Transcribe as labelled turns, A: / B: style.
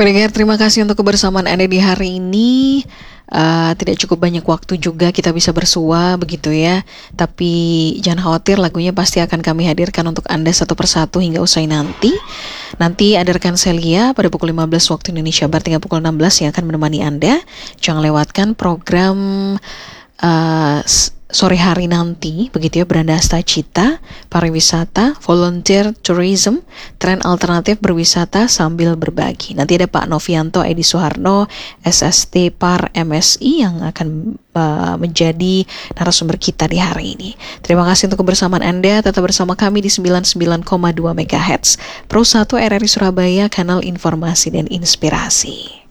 A: Pendengar, terima kasih untuk kebersamaan Anda di hari ini. Tidak cukup banyak waktu juga kita bisa bersua begitu ya. Tapi jangan khawatir, lagunya pasti akan kami hadirkan untuk Anda satu persatu hingga usai nanti. Nanti ada rekan Celia pada pukul 15 waktu Indonesia Barat hingga pukul 16 yang akan menemani Anda. Jangan lewatkan program sore hari nanti, begitu ya, Beranda Asta Cita, pariwisata, volunteer tourism, tren alternatif berwisata sambil berbagi. Nanti ada Pak Novianto Edi Suharno, SST Par MSI yang akan menjadi narasumber kita di hari ini. Terima kasih untuk kebersamaan Anda. Tetap bersama kami di 99,2 MHz Pro 1 RRI Surabaya, kanal informasi dan inspirasi.